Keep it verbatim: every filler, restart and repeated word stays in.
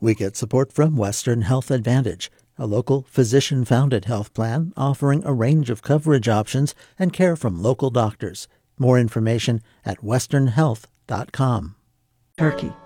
We get support from Western Health Advantage, a local physician-founded health plan offering a range of coverage options and care from local doctors. More information at western health dot com. Turkey.